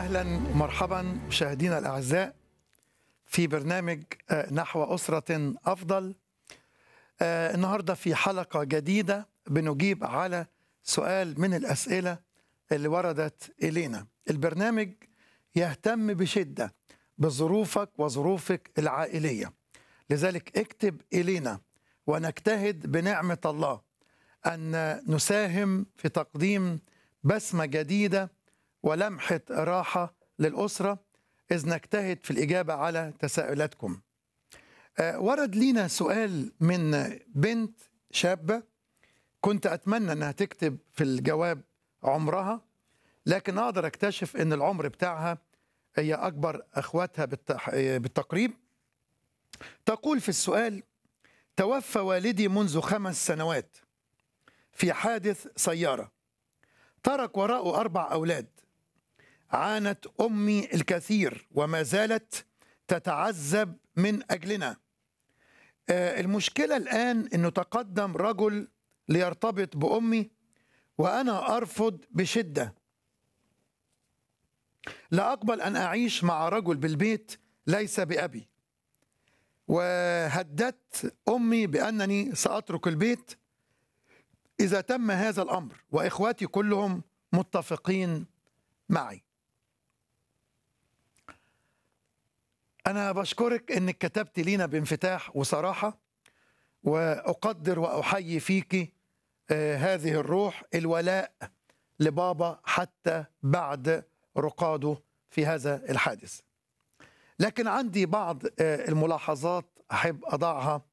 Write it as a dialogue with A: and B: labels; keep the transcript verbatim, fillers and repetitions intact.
A: أهلا ومرحبا مشاهدينا الأعزاء في برنامج نحو أسرة أفضل. النهاردة في حلقة جديدة بنجيب على سؤال من الأسئلة اللي وردت إلينا. البرنامج يهتم بشدة بظروفك وظروفك العائلية، لذلك اكتب إلينا ونجتهد بنعمة الله أن نساهم في تقديم بسمة جديدة ولمحة راحة للأسرة إذ نجتهد في الإجابة على تساؤلاتكم. ورد لينا سؤال من بنت شابة، كنت أتمنى أنها تكتب في الجواب عمرها، لكن أقدر أكتشف أن العمر بتاعها هي أكبر أخواتها بالتقريب. تقول في السؤال: توفى والدي منذ خمس سنوات في حادث سيارة، ترك وراءه أربع أولاد. عانت أمي الكثير وما زالت تتعذب من أجلنا. المشكلة الآن أنه تقدم رجل ليرتبط بأمي وأنا أرفض بشدة. لا أقبل أن أعيش مع رجل بالبيت ليس بأبي، وهددت أمي بأنني سأترك البيت إذا تم هذا الأمر، وإخواتي كلهم متفقين معي. أنا بشكرك أنك كتبت لينا بانفتاح وصراحة، وأقدر وأحيي فيك هذه الروح، الولاء لبابا حتى بعد رقاده في هذا الحادث. لكن عندي بعض الملاحظات أحب أضعها